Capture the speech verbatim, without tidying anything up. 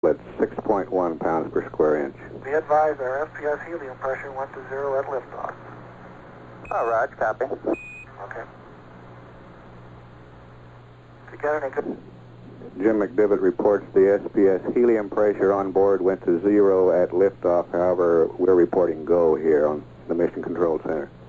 at six point one pounds per square inch. We advise our F P S helium pressure went to zero at liftoff. Oh, Raj, copy. Okay. To get any good... Jim McDivitt reports the S P S helium pressure on board went to zero at liftoff. However, we're reporting go here on the Mission Control Center.